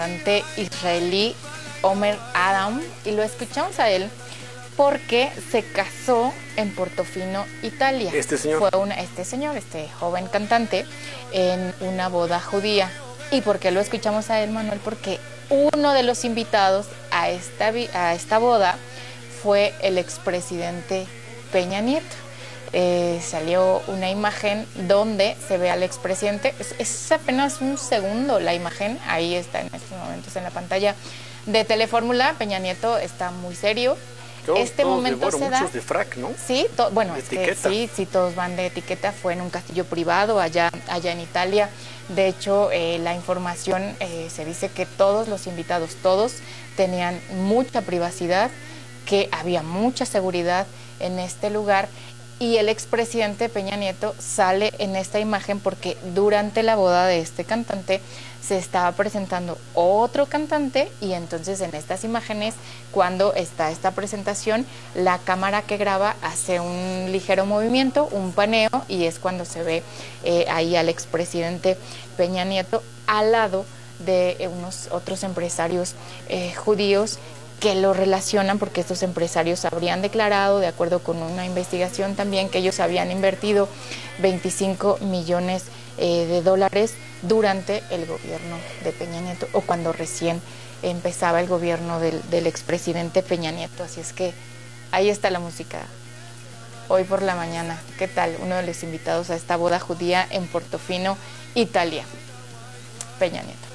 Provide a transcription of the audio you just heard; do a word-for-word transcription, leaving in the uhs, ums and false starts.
cantante israelí Omer Adam, y lo escuchamos a él porque se casó en Portofino, Italia. Este señor. Fue una, este señor, este joven cantante, en una boda judía. ¿Y por qué lo escuchamos a él, Manuel? Porque uno de los invitados a esta, a esta boda fue el expresidente Peña Nieto. Eh, salió una imagen donde se ve al expresidente, es, es apenas un segundo la imagen, ahí está en estos momentos en la pantalla de Telefórmula. Peña Nieto está muy serio. Todos, este todos momento de, bueno, se da. Muchos de frac, ¿no? Sí, to, bueno, de es que etiqueta. sí, sí, todos van de etiqueta. Fue en un castillo privado allá, allá en Italia. De hecho, eh, la información eh, se dice que todos los invitados, todos tenían mucha privacidad, que había mucha seguridad en este lugar. Y el expresidente Peña Nieto sale en esta imagen porque durante la boda de este cantante se estaba presentando otro cantante, y entonces en estas imágenes, cuando está esta presentación, la cámara que graba hace un ligero movimiento, un paneo, y es cuando se ve eh, ahí al expresidente Peña Nieto al lado de eh, unos otros empresarios eh, judíos que lo relacionan, porque estos empresarios habrían declarado, de acuerdo con una investigación también, que ellos habían invertido veinticinco millones eh, de dólares durante el gobierno de Peña Nieto, o cuando recién empezaba el gobierno del, del expresidente Peña Nieto. Así es que ahí está la música hoy por la mañana. ¿Qué tal? Uno de los invitados a esta boda judía en Portofino, Italia, Peña Nieto.